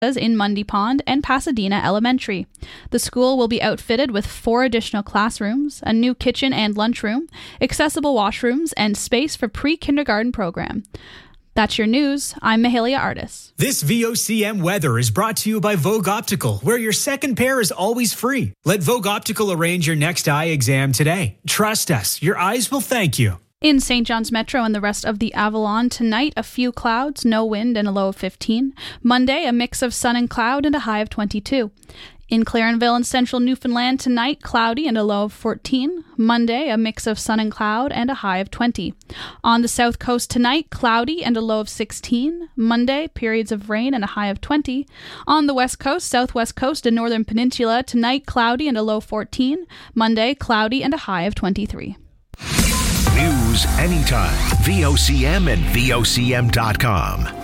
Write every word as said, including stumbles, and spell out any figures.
in Mundy Pond and Pasadena Elementary. The school will be outfitted with four additional classrooms, a new kitchen and lunchroom, accessible washrooms, and space for pre-kindergarten program. That's your news. I'm Mahalia Artis. This V O C M weather is brought to you by Vogue Optical, where your second pair is always free. Let Vogue Optical arrange your next eye exam today. Trust us, your eyes will thank you. In Saint John's Metro and the rest of the Avalon, tonight a few clouds, no wind, and a low of fifteen. Monday, a mix of sun and cloud and a high of twenty-two. In Clarenville and central Newfoundland, tonight cloudy and a low of fourteen. Monday, a mix of sun and cloud and a high of twenty. On the south coast tonight, cloudy and a low of sixteen. Monday, periods of rain and a high of twenty. On the west coast, southwest coast, and northern peninsula, tonight cloudy and a low of fourteen. Monday, cloudy and a high of twenty-three. News anytime. V O C M and V O C M dot com.